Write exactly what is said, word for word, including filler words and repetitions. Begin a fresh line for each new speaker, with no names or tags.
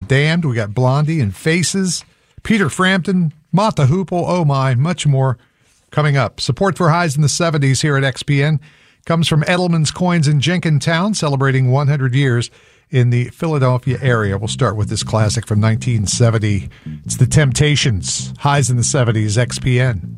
Damned. We got Blondie and Faces, Peter Frampton, Mott the Hoople, Oh My, much more coming up. Support for Highs in the seventies here at X P N comes from Edelman's Coins in Jenkintown, celebrating one hundred years in the Philadelphia area. We'll start with this classic from nineteen seventy. It's The Temptations, Highs in the seventies, X P N.